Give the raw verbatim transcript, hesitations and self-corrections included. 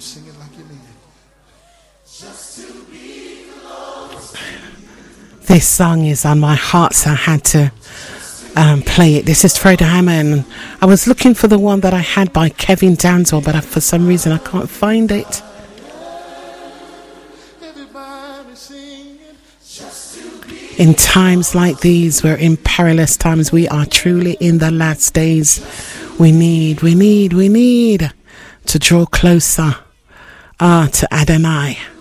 sing it like you mean it. Just to be close. This song is on my heart, so I had to um, play it. This is Fredo Hammond. I was looking for the one that I had by Kevin Danzel, but I, for some reason I can't find it. In times like these, we're in perilous times. We are truly in the last days. We need, we need, we need to draw closer uh, to Adonai.